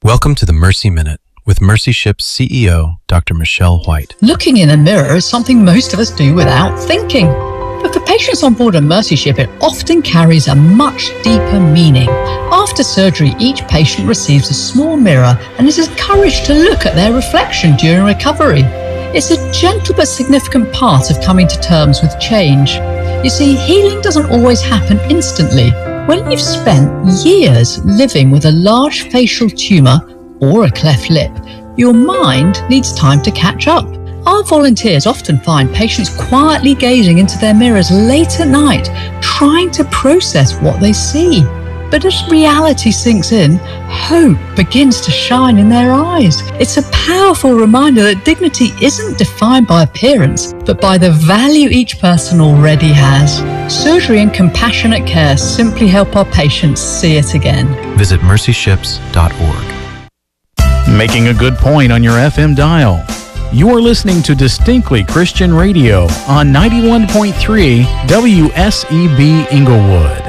Welcome to the Mercy Minute with Mercy Ship's CEO, Dr. Michelle White. Looking in a mirror is something most of us do without thinking. But for patients on board a Mercy Ship, it often carries a much deeper meaning. After surgery, each patient receives a small mirror and is encouraged to look at their reflection during recovery. It's a gentle but significant part of coming to terms with change. You see, healing doesn't always happen instantly. When you've spent years living with a large facial tumour or a cleft lip, your mind needs time to catch up. Our volunteers often find patients quietly gazing into their mirrors late at night, trying to process what they see. But as reality sinks in, hope begins to shine in their eyes. It's a powerful reminder that dignity isn't defined by appearance, but by the value each person already has. Surgery and compassionate care simply help our patients see it again. Visit mercyships.org. Making a good point on your FM dial. You are listening to Distinctly Christian Radio on 91.3 WSEB Inglewood.